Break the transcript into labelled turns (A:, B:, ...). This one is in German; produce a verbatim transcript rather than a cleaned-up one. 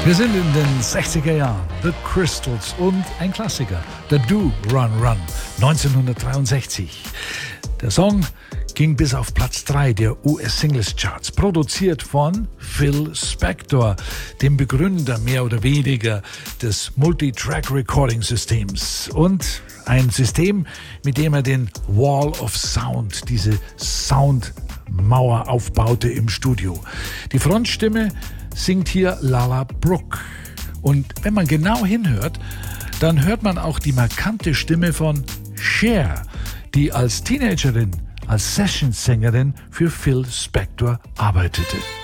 A: Wir sind in den sechziger Jahren. The Crystals und ein Klassiker, The Do Run Run, neunzehnhundertdreiundsechzig. Der Song ging bis auf Platz drei der U S-Singles-Charts, produziert von Phil Spector, dem Begründer mehr oder weniger des Multitrack-Recording-Systems. Und ein System, mit dem er den Wall of Sound, diese Soundmauer aufbaute im Studio. Die Frontstimme singt hier Lala Brooke. Und wenn man genau hinhört, dann hört man auch die markante Stimme von Cher, die als Teenagerin, als Session-Sängerin für Phil Spector arbeitete.